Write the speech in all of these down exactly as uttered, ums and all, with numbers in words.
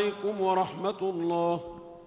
عليكم ورحمة الله.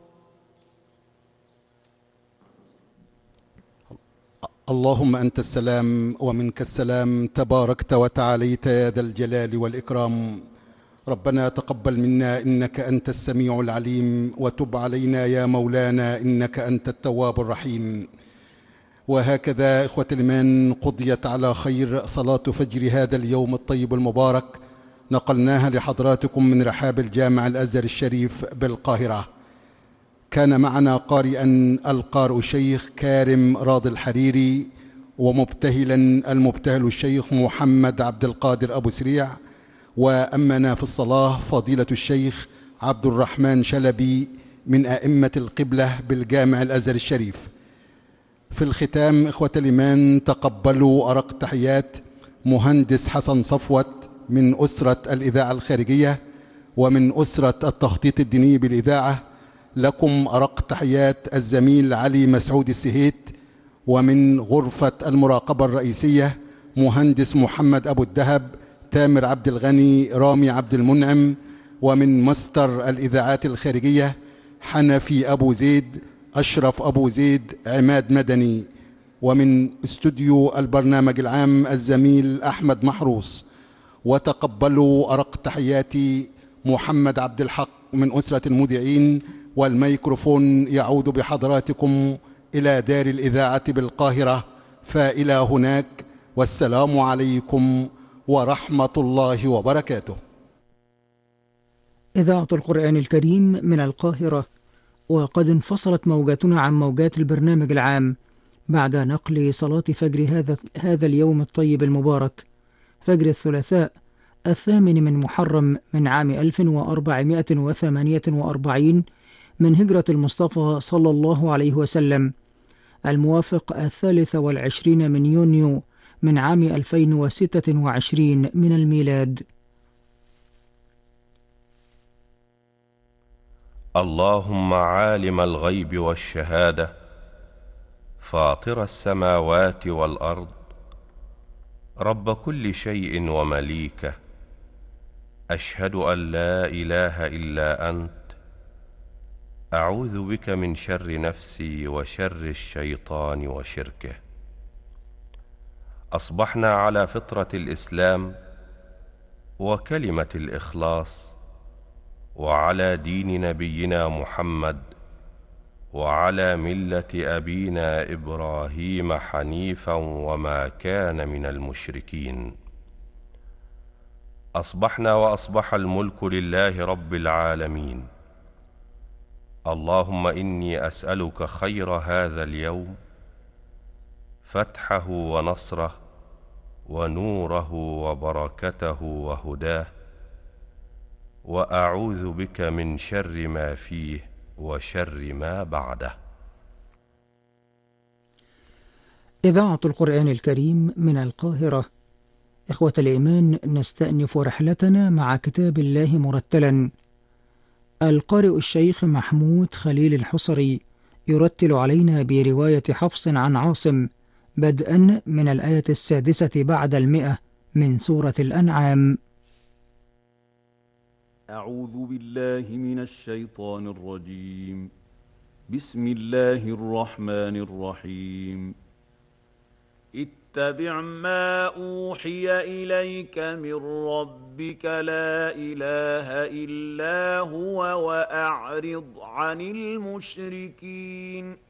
اللهم أنت السلام ومنك السلام، تباركت وتعاليت يا ذا الجلال والإكرام. ربنا تقبل منا إنك أنت السميع العليم، وتب علينا يا مولانا إنك أنت التواب الرحيم. وهكذا إخوة الإيمان قضيت على خير صلاة فجر هذا اليوم الطيب المبارك، نقلناها لحضراتكم من رحاب الجامع الأزهر الشريف بالقاهرة. كان معنا قارئا القارئ الشيخ كارم راضي الحريري، ومبتهلا المبتهل الشيخ محمد عبد القادر أبو سريع، وأمنا في الصلاة فضيلة الشيخ عبد الرحمن شلبي من أئمة القبلة بالجامع الأزهر الشريف. في الختام إخوة الإيمان تقبلوا أرق تحيات مهندس حسن صفوت من أسرة الإذاعة الخارجية ومن أسرة التخطيط الديني بالإذاعة. لكم أرق تحيات الزميل علي مسعود السهيت، ومن غرفة المراقبة الرئيسية مهندس محمد أبو الدهب، تامر عبد الغني، رامي عبد المنعم، ومن مستر الإذاعات الخارجية حنفي أبو زيد، أشرف أبو زيد، عماد مدني، ومن استوديو البرنامج العام الزميل أحمد محروس. وتقبلوا أرق تحياتي محمد عبد الحق من أسرة المذيعين، والميكروفون يعود بحضراتكم إلى دار الإذاعة بالقاهرة، فإلى هناك، والسلام عليكم ورحمة الله وبركاته. إذاعة القرآن الكريم من القاهرة، وقد انفصلت موجاتنا عن موجات البرنامج العام بعد نقل صلاة فجر هذا هذا اليوم الطيب المبارك، فجر الثلاثاء الثامن من محرم من عام ألف وأربعمائة وثمانية وأربعين من هجرة المصطفى صلى الله عليه وسلم، الموافق الثالث والعشرين من يونيو من عام ألفين وستة وعشرين من الميلاد. اللهم عالم الغيب والشهادة، فاطر السماوات والأرض، رب كل شيء ومليكه، أشهد أن لا إله إلا أنت، أعوذ بك من شر نفسي وشر الشيطان وشركه. أصبحنا على فطرة الإسلام وكلمة الإخلاص، وعلى دين نبينا محمد، وعلى ملة أبينا إبراهيم حنيفا وما كان من المشركين. أصبحنا وأصبح الملك لله رب العالمين. اللهم إني أسألك خير هذا اليوم، فتحه ونصره ونوره وبركته وهداه، وأعوذ بك من شر ما فيه وشر ما بعده. إذاعة القرآن الكريم من القاهرة. إخوة الإيمان، نستأنف رحلتنا مع كتاب الله مرتلا. القارئ الشيخ محمود خليل الحصري يرتل علينا برواية حفص عن عاصم، بدءا من الآية السادسة بعد المئة من سورة الأنعام. أعوذ بالله من الشيطان الرجيم. بسم الله الرحمن الرحيم. اتبع ما أوحي إليك من ربك، لا إله إلا هو، وأعرض عن المشركين.